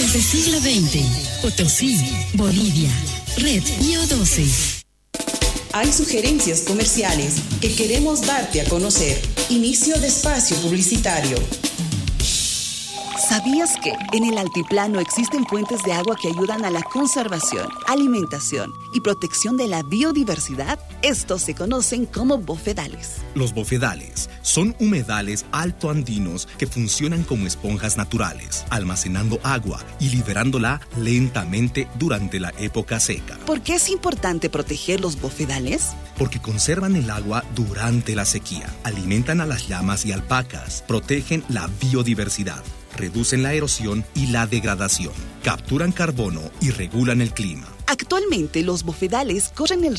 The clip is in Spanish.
Desde siglo XX, Potosí, Bolivia, Red Pío 12. Hay sugerencias comerciales que queremos darte a conocer. Inicio de espacio publicitario. ¿Sabías que en el altiplano existen fuentes de agua que ayudan a la conservación, alimentación y protección de la biodiversidad? Estos se conocen como bofedales. Los bofedales son humedales altoandinos que funcionan como esponjas naturales, almacenando agua y liberándola lentamente durante la época seca. ¿Por qué es importante proteger los bofedales? Porque conservan el agua durante la sequía, alimentan a las llamas y alpacas, protegen la biodiversidad, reducen la erosión y la degradación, capturan carbono y regulan el clima. Actualmente, los bofedales corren el